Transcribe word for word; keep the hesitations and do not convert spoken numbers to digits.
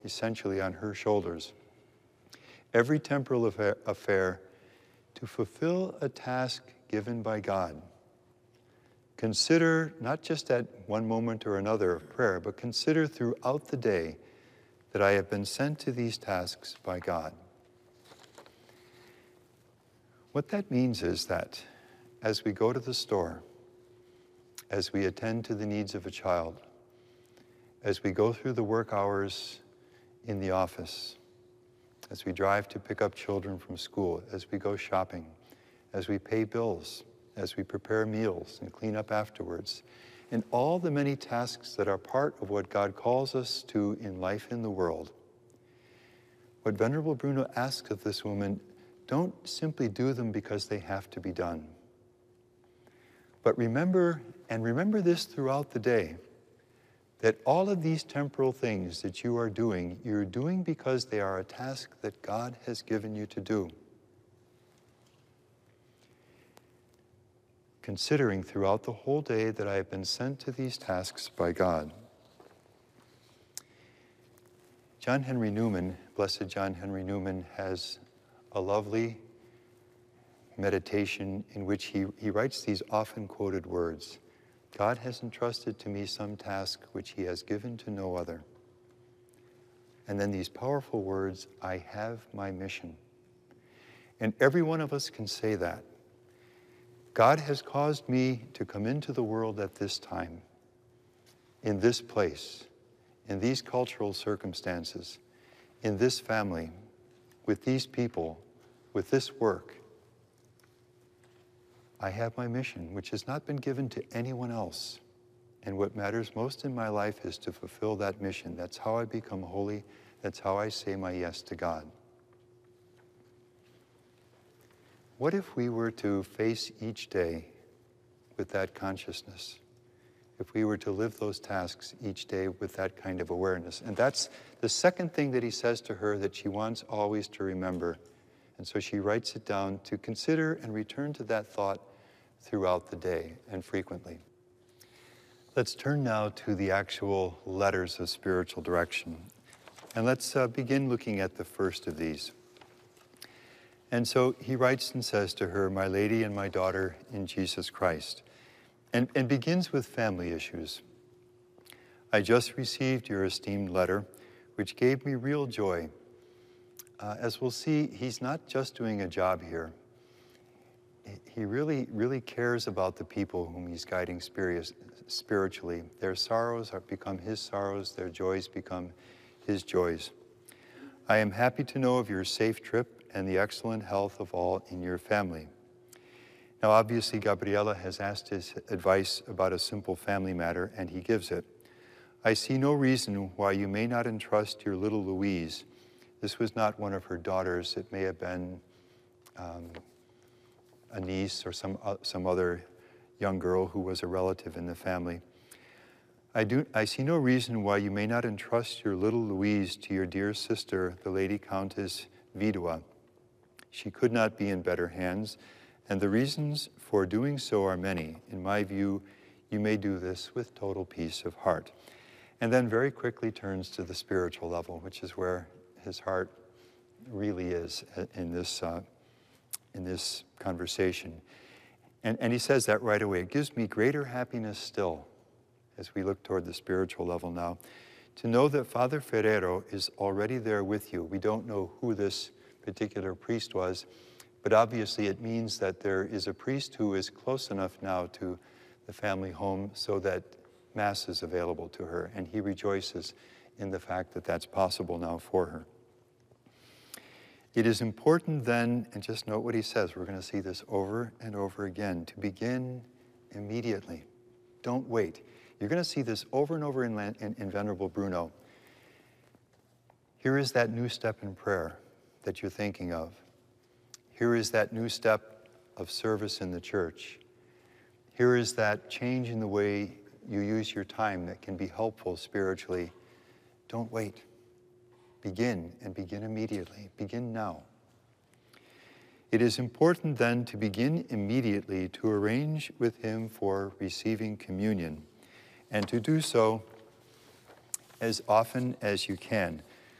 essentially on her shoulders. Every temporal affair, affair to fulfill a task given by God. Consider, not just at one moment or another of prayer, but consider throughout the day that I have been sent to these tasks by God. What that means is that as we go to the store, as we attend to the needs of a child, as we go through the work hours in the office, as we drive to pick up children from school, as we go shopping, as we pay bills, as we prepare meals and clean up afterwards, and all the many tasks that are part of what God calls us to in life in the world. What Venerable Bruno asks of this woman, don't simply do them because they have to be done. But remember, and remember this throughout the day, that all of these temporal things that you are doing, you're doing because they are a task that God has given you to do. Considering throughout the whole day that I have been sent to these tasks by God. John Henry Newman, Blessed John Henry Newman, has a lovely meditation in which he, he writes these often quoted words. God has entrusted to me some task which he has given to no other. And then these powerful words, I have my mission. And every one of us can say that. God has caused me to come into the world at this time, in this place, in these cultural circumstances, in this family, with these people, with this work. I have my mission, which has not been given to anyone else. And what matters most in my life is to fulfill that mission. That's how I become holy. That's how I say my yes to God. What if we were to face each day with that consciousness? If we were to live those tasks each day with that kind of awareness? And that's the second thing that he says to her that she wants always to remember. And so she writes it down to consider and return to that thought throughout the day and frequently. Let's turn now to the actual letters of spiritual direction. And let's uh, begin looking at the first of these. And so he writes and says to her, my lady and my daughter in Jesus Christ, and, and begins with family issues. I just received your esteemed letter, which gave me real joy. Uh, as we'll see, he's not just doing a job here. He really, really cares about the people whom he's guiding spiritually. Their sorrows have become his sorrows, their joys become his joys. I am happy to know of your safe trip and the excellent health of all in your family. Now, obviously, Gabriela has asked his advice about a simple family matter, and he gives it. I see no reason why you may not entrust your little Louise. This was not one of her daughters. It may have been um, a niece or some, uh, some other young girl who was a relative in the family. I, do, I see no reason why you may not entrust your little Louise to your dear sister, the Lady Countess Vidua. She could not be in better hands, and the reasons for doing so are many. In my view, you may do this with total peace of heart. And then very quickly turns to the spiritual level, which is where his heart really is in this, uh, in this conversation. And, and he says that right away. It gives me greater happiness still, as we look toward the spiritual level now, to know that Father Ferrero is already there with you. We don't know who this particular priest was, but obviously it means that there is a priest who is close enough now to the family home so that Mass is available to her, and he rejoices in the fact that that's possible now for her. It is important then, and just note what he says, we're going to see this over and over again, to begin immediately. Don't wait. You're going to see this over and over in, in, in Venerable Bruno. Here is that new step in prayer that you're thinking of. Here is that new step of service in the church. Here is that change in the way you use your time that can be helpful spiritually. Don't wait. Begin, and begin immediately. Begin now. It is important then to begin immediately to arrange with him for receiving communion, and to do so as often as you can.